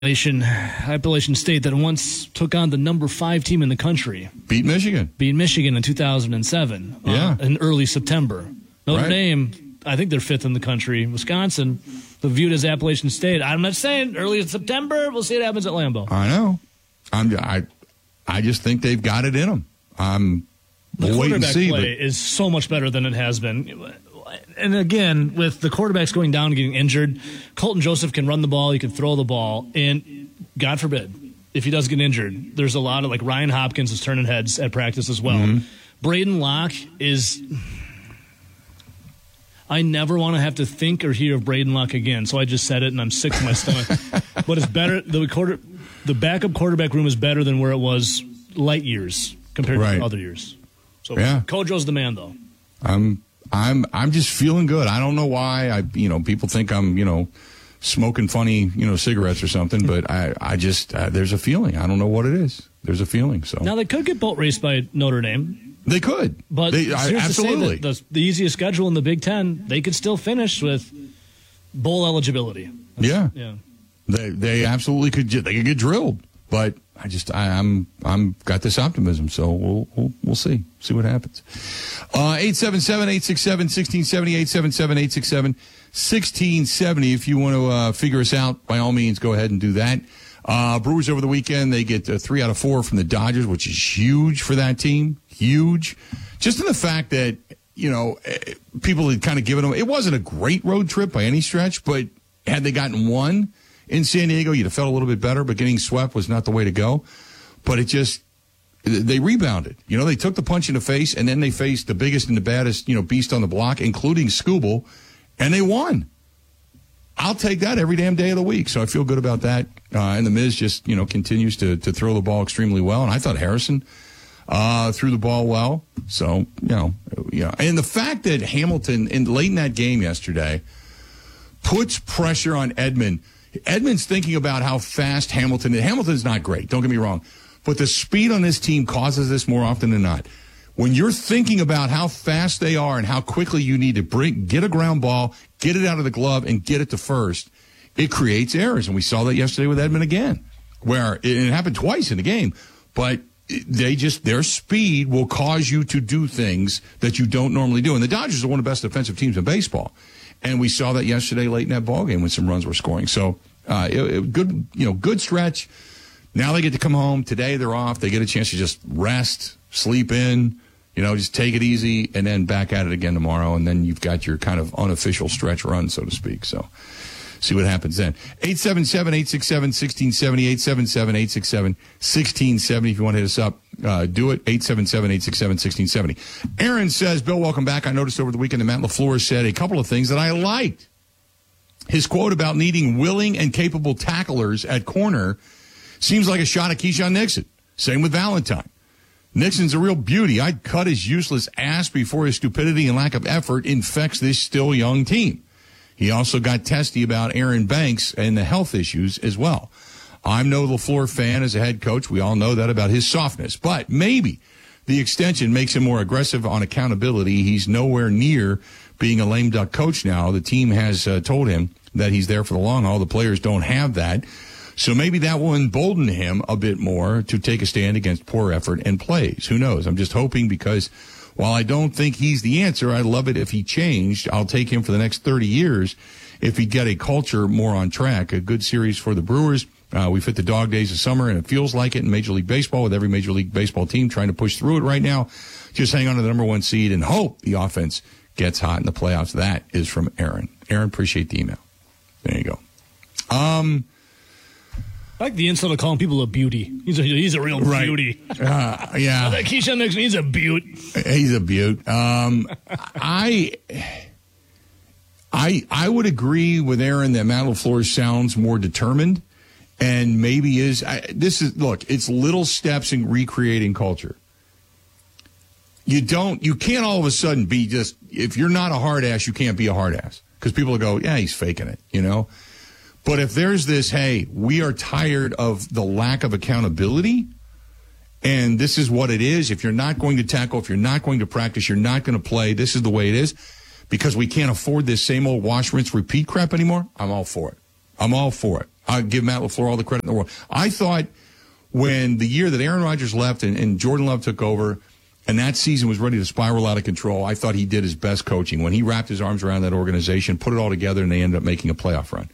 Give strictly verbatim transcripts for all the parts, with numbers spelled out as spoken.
Appalachian, Appalachian State that once took on the number five team in the country. Beat Michigan. Beat Michigan in two thousand seven. Yeah. Uh, in early September. Notre Right. Dame, I think they're fifth in the country. Wisconsin, they're viewed as Appalachian State. I'm not saying early September. We'll see what happens at Lambeau. I know. I'm, I I just think they've got it in them. I'm The we'll wait and quarterback see. play But is so much better than it has been. And again, with the quarterbacks going down and getting injured, Colton Joseph can run the ball, he can throw the ball, and God forbid, if he does get injured, there's a lot of, like, Ryan Hopkins is turning heads at practice as well. Mm-hmm. Braden Locke is, I never want to have to think or hear of Braden Locke again, so I just said it, and I'm sick to my stomach. But it's better, the quarter, the backup quarterback room is better than where it was light years compared Right. to other years. So Yeah. Kojo's the man, though. I'm I'm I'm just feeling good. I don't know why. I you know people think I'm you know smoking funny you know cigarettes or something, but I I just uh, there's a feeling. I don't know what it is. There's a feeling. So Now, they could get boat raced by Notre Dame, they could, but they, I, here's absolutely. to say that the, the easiest schedule in the Big Ten, they could still finish with bowl eligibility. yeah, Yeah. they they absolutely could. They could get drilled, but I just I, I'm I'm got this optimism. So we'll we'll, we'll see see what happens. Uh, eight seven seven, eight six seven, one six seven zero, eight seven seven, eight six seven, one six seven zero. If you want to uh, figure us out, by all means, go ahead and do that. Uh, Brewers over the weekend, they get uh, three out of four from the Dodgers, which is huge for that team. Huge. Just in the fact that, you know, eh, people had kind of given them, it wasn't a great road trip by any stretch, but had they gotten one in San Diego, you'd have felt a little bit better, but getting swept was not the way to go. But it just, they rebounded. You know, they took the punch in the face, and then they faced the biggest and the baddest, you know, beast on the block, including Skubal, and they won. I'll take that every damn day of the week, so I feel good about that. Uh, and the Miz just, you know, continues to, to throw the ball extremely well, and I thought Harrison uh, threw the ball well. So, you know, yeah. And the fact that Hamilton, in late in that game yesterday, puts pressure on Edman. Edman's thinking about how fast Hamilton is. Hamilton's not great, don't get me wrong. But the speed on this team causes this more often than not. When you're thinking about how fast they are and how quickly you need to bring, get a ground ball, get it out of the glove, and get it to first, it creates errors. And we saw that yesterday with Edman again, where it, it happened twice in the game. But they just, their speed will cause you to do things that you don't normally do. And the Dodgers are one of the best defensive teams in baseball. And we saw that yesterday late in that ballgame when some runs were scoring. So, uh, it, it, good, you know, good stretch. Now they get to come home. Today they're off. They get a chance to just rest, sleep in, you know, just take it easy, and then back at it again tomorrow. And then you've got your kind of unofficial stretch run, so to speak. So see what happens then. eight seven seven, eight six seven, one six seven zero, eight seven seven, eight six seven, one six seven zero. If you want to hit us up, uh, do it. eight seven seven, eight six seven, one six seven zero. Aaron says, Bill, welcome back. I noticed over the weekend that Matt LaFleur said a couple of things that I liked. His quote about needing willing and capable tacklers at corner seems like a shot at Keyshawn Nixon. Same with Valentine. Nixon's a real beauty. I'd cut his useless ass before his stupidity and lack of effort infects this still young team. He also got testy about Aaron Banks and the health issues as well. I'm no LaFleur fan as a head coach. We all know that about his softness. But maybe the extension makes him more aggressive on accountability. He's nowhere near being a lame duck coach now. The team has uh, told him that he's there for the long haul. The players don't have that. So maybe that will embolden him a bit more to take a stand against poor effort and plays. Who knows? I'm just hoping, because while I don't think he's the answer, I'd love it if he changed. I'll take him for the next thirty years if he'd get a culture more on track. A good series for the Brewers. Uh, we've hit the dog days of summer, and it feels like it in Major League Baseball with every Major League Baseball team trying to push through it right now. Just hang on to the number one seed and hope the offense gets hot in the playoffs. That is from Aaron. Aaron, appreciate the email. There you go. Um... I like the insult of calling people a beauty. He's a he's a real right. beauty. Uh, yeah. I like Keyshawn Nixon, he's a beaut. He's a beaut. Um, I, I, I would agree with Aaron that Matt LaFleur sounds more determined, and maybe is. I, this is look. It's little steps in recreating culture. You don't. You can't all of a sudden be just. If you're not a hard ass, you can't be a hard ass, because people will go, yeah, he's faking it. You know. But if there's this, hey, we are tired of the lack of accountability, and this is what it is. If you're not going to tackle, if you're not going to practice, you're not going to play, this is the way it is, because we can't afford this same old wash, rinse, repeat crap anymore, I'm all for it. I'm all for it. I give Matt LaFleur all the credit in the world. I thought when the year that Aaron Rodgers left and, and Jordan Love took over, and that season was ready to spiral out of control, I thought he did his best coaching. When he wrapped his arms around that organization, put it all together, and they ended up making a playoff run.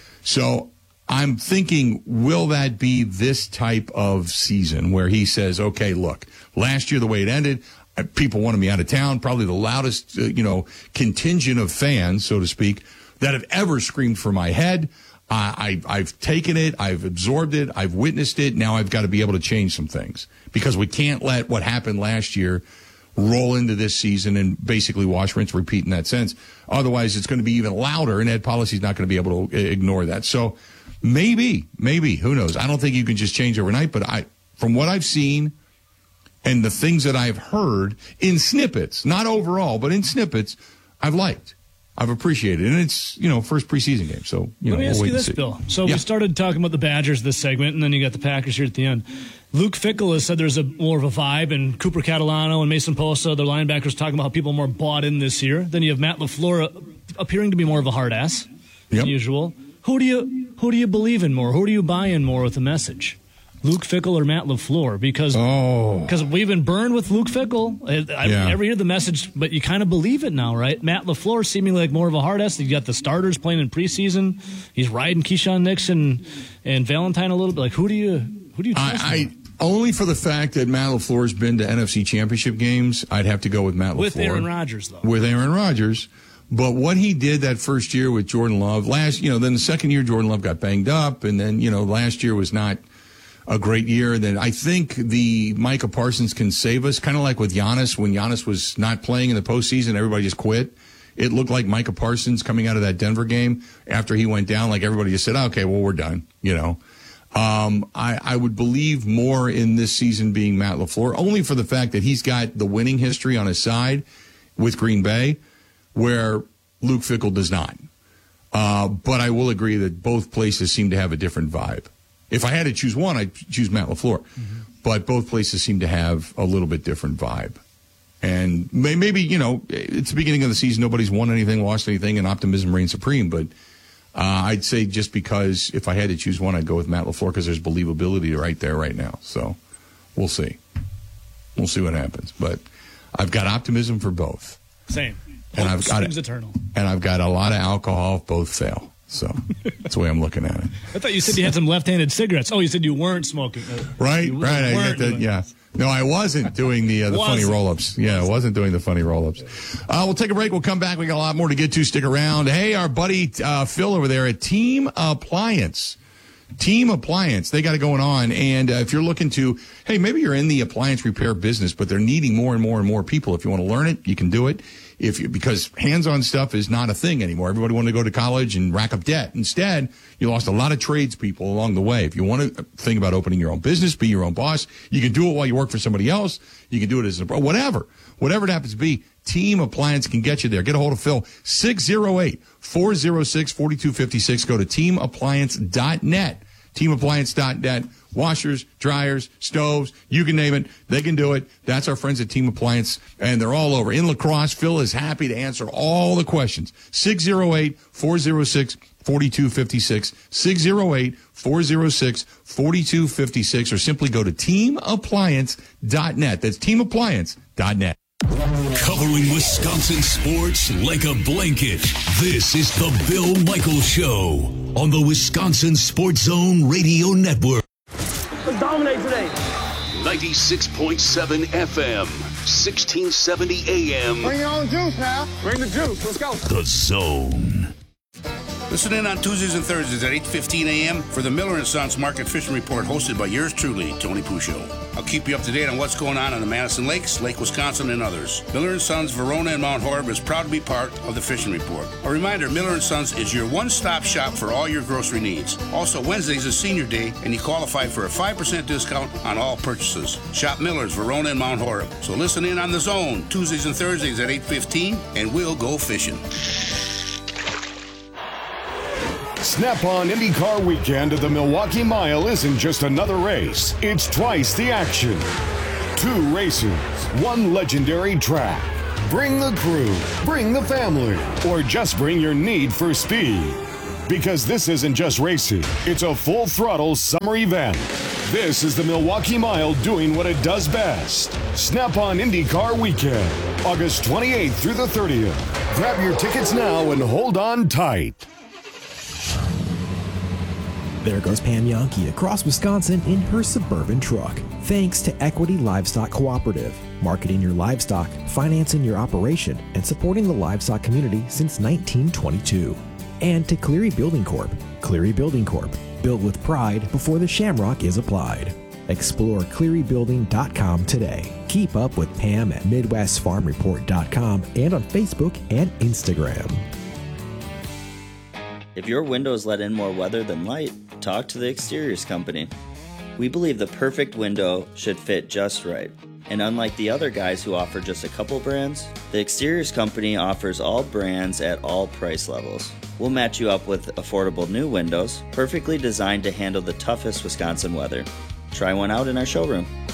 So I'm thinking, will that be this type of season where he says, okay, look, last year the way it ended, people wanted me out of town, probably the loudest, uh, you know, contingent of fans, so to speak, that have ever screamed for my head. Uh, I, I've taken it, I've absorbed it, I've witnessed it. Now I've got to be able to change some things because we can't let what happened last year roll into this season and basically wash, rinse, repeat in that sense. Otherwise, it's going to be even louder, and Ed Policy's not going to be able to ignore that. So maybe, maybe, who knows? I don't think you can just change overnight, but I, from what I've seen and the things that I've heard in snippets, not overall, but in snippets, I've liked. I've appreciated it. And it's, you know, first preseason game. So, you know, Let me we'll ask wait you this, and see. Bill. So Yeah. we started talking about the Badgers this segment, and then you got the Packers here at the end. Luke Fickell has said there's a more of a vibe, and Cooper Catalano and Mason Posa, their linebackers, talking about how people are more bought in this year. Then you have Matt LaFleur appearing to be more of a hard ass Yep. than usual. Who do you who do you believe in more? Who do you buy in more with the message? Luke Fickell or Matt LaFleur? Because Oh. because we've been burned with Luke Fickell. I, I Yeah. never hear the message, but you kind of believe it now, right? Matt LaFleur seeming like more of a hard ass. You got the starters playing in preseason. He's riding Keyshawn Nixon and Valentine a little bit. Like who do you who do you trust? I, I only for the fact that Matt LaFleur's been to N F C Championship games, I'd have to go with Matt LaFleur. with Aaron Rodgers though. With Aaron Rodgers. But what he did that first year with Jordan Love, last, you know, then the second year Jordan Love got banged up, and then, you know, last year was not a great year. And then I think the Micah Parsons can save us, kind of like with Giannis. When Giannis was not playing in the postseason, everybody just quit. It looked like Micah Parsons coming out of that Denver game after he went down, like everybody just said, okay, well, we're done, you know. Um, I, I would believe more in this season being Matt LaFleur, only for the fact that he's got the winning history on his side with Green Bay, where Luke Fickell does not. Uh, but I will agree that both places seem to have a different vibe. If I had to choose one, I'd choose Matt LaFleur. Mm-hmm. But both places seem to have a little bit different vibe. And may, maybe, you know, it's the beginning of the season. Nobody's won anything, lost anything, and optimism reigns supreme. But uh, I'd say just because if I had to choose one, I'd go with Matt LaFleur because there's believability right there right now. So we'll see. We'll see what happens. But I've got optimism for both. Same. And Hope I've got springs it. eternal. And I've got a lot of alcohol if both fail. So that's the way I'm looking at it. I thought you said you had some left-handed cigarettes. Oh, you said you weren't smoking. Uh, Right, you right. I got weren't that, doing yeah. No, I wasn't doing the uh, the funny Wasn't. roll-ups. Yeah, I wasn't doing the funny roll-ups. Uh, we'll take a break. We'll come back. We got a lot more to get to. Stick around. Hey, our buddy uh, Phil over there at Team Appliance. Team Appliance. They got it going on. And uh, if you're looking to, hey, maybe you're in the appliance repair business, but they're needing more and more and more people. If you want to learn it, you can do it. If you, because hands-on stuff is not a thing anymore. Everybody wanted to go to college and rack up debt. Instead, you lost a lot of tradespeople along the way. If you want to think about opening your own business, be your own boss, you can do it while you work for somebody else. You can do it as a whatever. Whatever it happens to be, Team Appliance can get you there. Get a hold of Phil, six oh eight, four oh six, four two five six. Go to team appliance dot net. team appliance dot net. Washers, dryers, stoves, you can name it. They can do it. That's our friends at Team Appliance, and they're all over. In La Crosse, Phil is happy to answer all the questions. six oh eight, four oh six, four two five six, six oh eight, four oh six, four two five six, or simply go to team appliance dot net. That's team appliance dot net. Covering Wisconsin sports like a blanket. This is the Bill Michaels Show on the Wisconsin Sports Zone Radio Network. Let's dominate today. ninety-six point seven F M, sixteen seventy A M. Bring your own juice now. Bring the juice. Let's go. The Zone. Listen in on Tuesdays and Thursdays at eight fifteen A M for the Miller and Sons Market Fishing Report hosted by yours truly, Tony Puccio. I'll keep you up to date on what's going on in the Madison Lakes, Lake Wisconsin, and others. Miller and Sons, Verona, and Mount Horeb is proud to be part of the Fishing Report. A reminder, Miller and Sons is your one-stop shop for all your grocery needs. Also, Wednesdays is Senior Day, and you qualify for a five percent discount on all purchases. Shop Miller's, Verona, and Mount Horeb. So listen in on The Zone, Tuesdays and Thursdays at eight fifteen, and we'll go fishing. Snap-on IndyCar weekend at the Milwaukee Mile isn't just another race. It's twice the action. Two races, one legendary track. Bring the crew, bring the family, or just bring your need for speed. Because this isn't just racing, it's a full throttle summer event. This is the Milwaukee Mile doing what it does best. Snap-on IndyCar Weekend, August twenty-eighth through the thirtieth. Grab your tickets now and hold on tight. There goes Pam Yonke across Wisconsin in her Suburban truck. Thanks to Equity Livestock Cooperative, marketing your livestock, financing your operation, and supporting the livestock community since nineteen twenty-two. And to Cleary Building Corp. Cleary Building Corp. Built with pride before the shamrock is applied. Explore cleary building dot com today. Keep up with Pam at midwest farm report dot com and on Facebook and Instagram. If your windows let in more weather than light, talk to the Exteriors Company. We believe the perfect window should fit just right. And unlike the other guys who offer just a couple brands, the Exteriors Company offers all brands at all price levels. We'll match you up with affordable new windows, perfectly designed to handle the toughest Wisconsin weather. Try one out in our showroom.